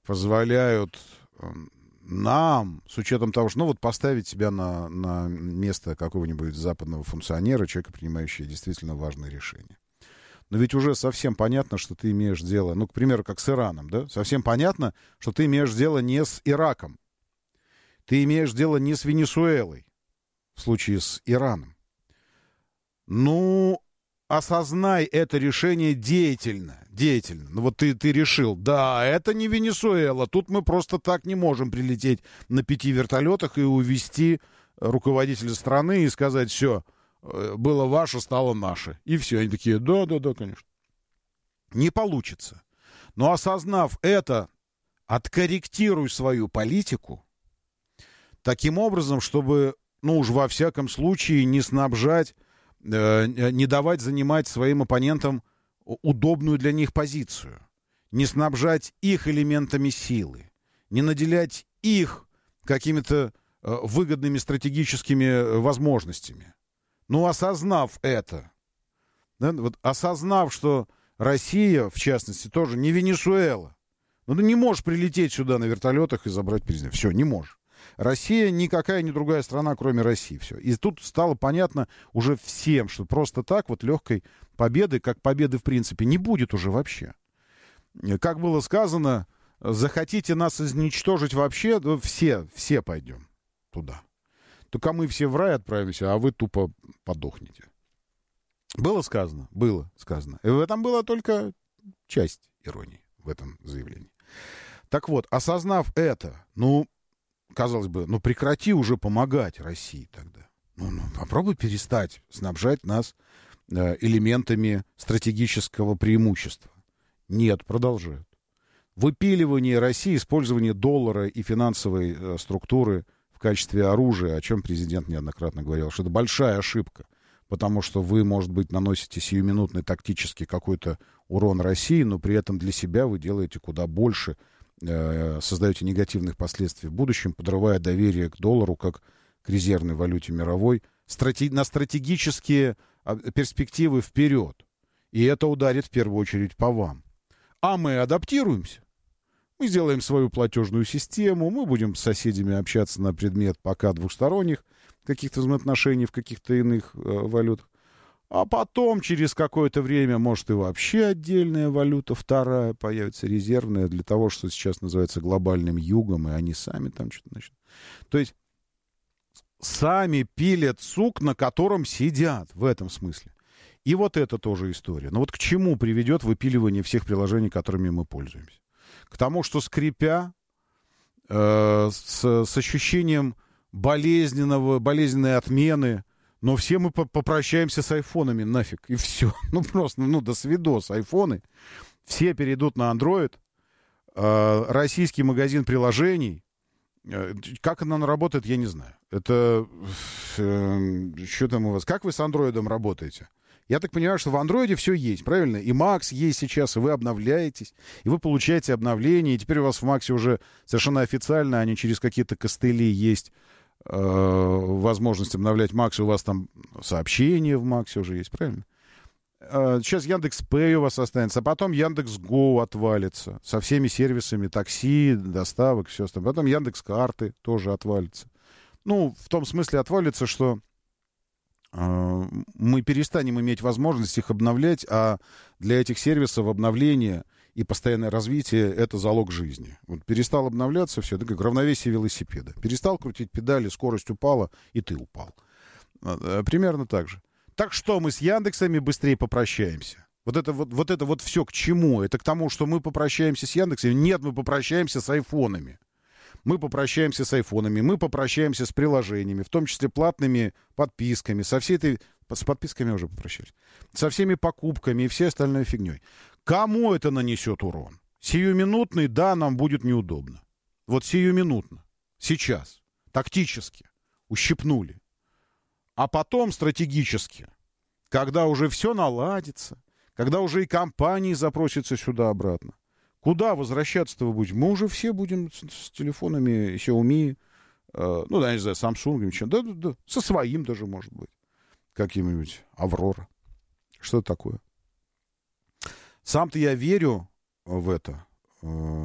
позволяют нам, с учетом того, что, ну, вот поставить себя на место какого-нибудь западного функционера, человека, принимающего действительно важные решения. Но ведь уже совсем понятно, что ты имеешь дело, ну, к примеру, как с Ираном, да? Совсем понятно, что ты имеешь дело не с Ираком. Ты имеешь дело не с Венесуэлой, в случае с Ираном. Ну, осознай это решение деятельно. Ну, вот ты решил, да, это не Венесуэла, тут мы просто так не можем прилететь на 5 вертолетах и увезти руководителя страны и сказать, все, было ваше, стало наше. И все, они такие, да, конечно. Не получится. Но осознав это, откорректируй свою политику таким образом, чтобы, ну уж во всяком случае, не снабжать, не давать занимать своим оппонентам удобную для них позицию, не снабжать их элементами силы, не наделять их какими-то выгодными стратегическими возможностями. Ну, осознав это, да, вот осознав, что Россия, в частности, тоже не Венесуэла, ну, ты не можешь прилететь сюда на вертолетах и забрать президента. Все, не можешь. Россия никакая не другая страна, кроме России. Все. И тут стало понятно уже всем, что просто так вот легкой победы, как победы в принципе, не будет уже вообще. Как было сказано, захотите нас изничтожить вообще, то все пойдем туда. Только мы все в рай отправимся, а вы тупо подохнете. Было сказано? Было сказано. И в этом была только часть иронии в этом заявлении. Так вот, осознав это, ну, казалось бы, ну прекрати уже помогать России тогда. Ну, попробуй перестать снабжать нас элементами стратегического преимущества. Нет, продолжают. Выпиливание России, использование доллара и финансовой структуры в качестве оружия, о чем президент неоднократно говорил, что это большая ошибка, потому что вы, может быть, наносите сиюминутный тактический какой-то урон России, но при этом для себя вы делаете куда больше, создаете негативных последствий в будущем, подрывая доверие к доллару как к резервной валюте мировой, на стратегические перспективы вперед. И это ударит в первую очередь по вам. А мы адаптируемся. Мы сделаем свою платежную систему, мы будем с соседями общаться на предмет пока двухсторонних каких-то взаимоотношений в каких-то иных валютах. А потом, через какое-то время, может, и вообще отдельная валюта, вторая появится, резервная, для того, что сейчас называется глобальным югом, и они сами там что-то начнут. То есть сами пилят сук, на котором сидят, в этом смысле. И вот это тоже история. Но вот к чему приведет выпиливание всех приложений, которыми мы пользуемся? К тому, что скрипя, с ощущением болезненной отмены, но все мы попрощаемся с айфонами нафиг, и все. Ну, просто, до свидос, айфоны. Все перейдут на Android. Российский магазин приложений. Как она работает, я не знаю. Это... Что там у вас? Как вы с андроидом работаете? Я так понимаю, что в андроиде все есть, правильно? И Макс есть сейчас, и вы обновляетесь, и вы получаете обновления, и теперь у вас в Максе уже совершенно официально, а не через какие-то костыли есть возможность обновлять Макс, у вас там сообщения в Максе уже есть, правильно? Сейчас Яндекс.Пэй у вас останется, а потом Яндекс.Го отвалится со всеми сервисами такси, доставок, все остальное. Потом Яндекс.Карты тоже отвалится. Ну, в том смысле отвалится, что мы перестанем иметь возможность их обновлять, а для этих сервисов обновление и постоянное развитие — это залог жизни. Вот перестал обновляться, все, это как равновесие велосипеда. Перестал крутить педали, скорость упала, и ты упал. Примерно так же. Так что мы с Яндексами быстрее попрощаемся? Вот это все к чему? Это к тому, что мы попрощаемся с Яндексами? Нет, мы попрощаемся с айфонами. Мы попрощаемся с айфонами, мы попрощаемся с приложениями, в том числе платными подписками, с подписками уже попрощались, со всеми покупками и всей остальной фигней. Кому это нанесет урон? Сиюминутный, да, нам будет неудобно. Вот сиюминутно, сейчас, тактически, ущипнули. А потом стратегически, когда уже все наладится, когда уже и компании запросятся сюда обратно. Куда возвращаться-то вы будете? Мы уже все будем с телефонами Xiaomi, я не знаю, Samsung, да, со своим даже, может быть, каким-нибудь Аврора. Что такое? Сам-то я верю в это.